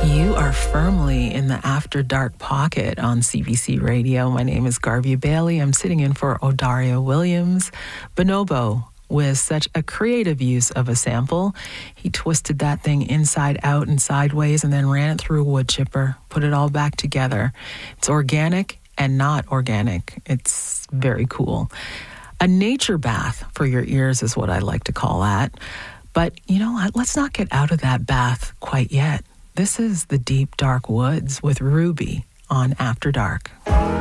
You are firmly in the After Dark pocket on CBC Radio. My name is Garvey Bailey. I'm sitting in for Odario Williams. Bonobo, with such a creative use of a sample. He twisted that thing inside out and sideways and then ran it through a wood chipper, put it all back together. It's organic and not organic. It's very cool. A nature bath for your ears is what I like to call that. But you know what? Let's not get out of that bath quite yet. This is the Deep Dark Woods with Ruby on After Dark.